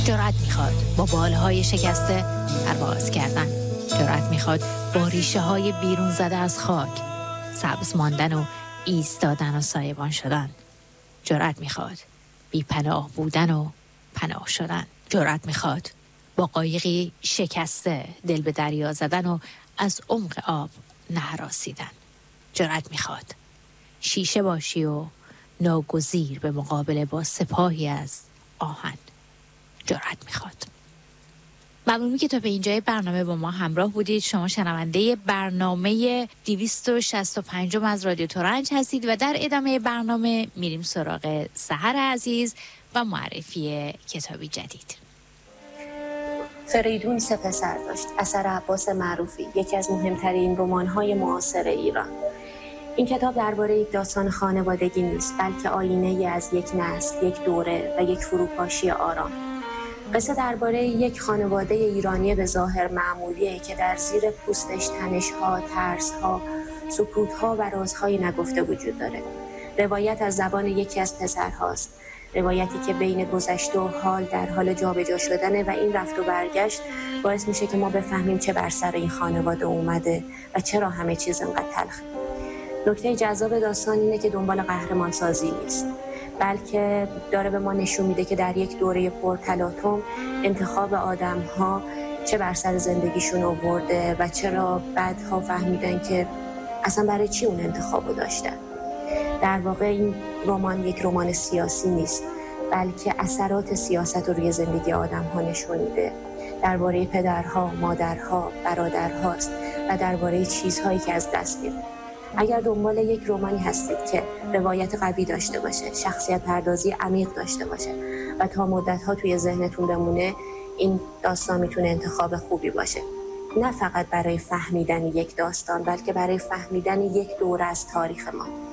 جرأت میخواد با بالهای شکسته پرواز کردن. جرأت میخواد با ریشه های بیرون زده از خاک سبز ماندن و ایستادن و سایبان شدن. جرأت میخواد بی پناه بودن و پناه شدن. جرأت میخواد با قایقی شکسته دل به دریا زدن و از عمق آب نهراسیدن. جرأت میخواد شیشه باشی و ناگزیر به مقابله با سپاهی از آهن. جرأت میخواد. ممنونی که تا به اینجای برنامه با ما همراه بودید. شما شنونده برنامه 265 از رادیو ترنج هستید و در ادامه برنامه میریم سراغ سحر عزیز و معرفی کتابی جدید. فریدون سه پسر داشت، اثر عباس معروفی، یکی از مهمترین رمان‌های معاصر ایران. این کتاب درباره یک داستان خانوادگی نیست، بلکه آینه‌ای از یک نسل، یک دوره و یک فروپاشی آرام. قصه درباره یک خانواده ایرانی به ظاهر معمولیه که در زیر پوستش تنش‌ها، ترس‌ها، سکوت‌ها و رازهای نگفته وجود داره. روایت از زبان یکی از پسرهاست، روایتی که بین گذشته و حال در حال جابجا شدنه و این رفت و برگشت باعث میشه که ما بفهمیم چه بر سر این خانواده اومده و چرا همه چیز انقدر تلخه. نکته جذاب داستان اینه که دنبال قهرمان سازی نیست، بلکه داره به ما نشون میده که در یک دوره پرتلاطم انتخاب آدم‌ها چه بر سر زندگیشون آورده و چرا بعدها فهمیدن که اصلا برای چی اون انتخابو داشتن. در واقع این رمان یک رمان سیاسی نیست، بلکه اثرات سیاست رو روی زندگی آدم‌ها نشون میده. درباره پدرها، مادرها، برادرهاست و درباره چیزهایی که از دست میره. اگر دنبال یک رمانی هستید که روایت قوی داشته باشه، شخصیت پردازی عمیق داشته باشه و تا مدت‌ها توی ذهنتون بمونه، این داستان میتونه انتخاب خوبی باشه. نه فقط برای فهمیدن یک داستان، بلکه برای فهمیدن یک دوره از تاریخ ما.